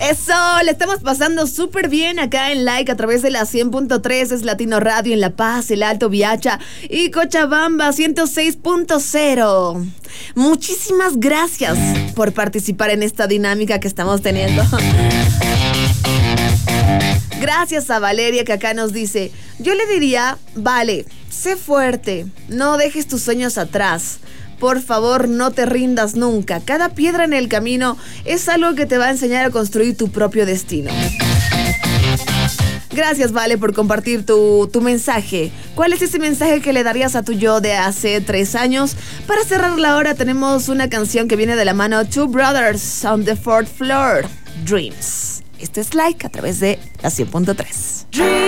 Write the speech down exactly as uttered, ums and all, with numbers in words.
Eso, le estamos pasando súper bien acá en Like a través de la cien punto tres, es Latino Radio en La Paz, El Alto, Viacha y Cochabamba ciento seis punto cero. Muchísimas gracias por participar en esta dinámica que estamos teniendo. Gracias a Valeria, que acá nos dice: yo le diría, vale, sé fuerte, no dejes tus sueños atrás. Por favor, no te rindas nunca. Cada piedra en el camino es algo que te va a enseñar a construir tu propio destino. Gracias, Vale, por compartir tu, tu mensaje. ¿Cuál es ese mensaje que le darías a tu yo de hace tres años? Para cerrar la hora tenemos una canción que viene de la mano Two Brothers on the Fourth Floor, Dreams. Esto es Like a través de la cien punto tres.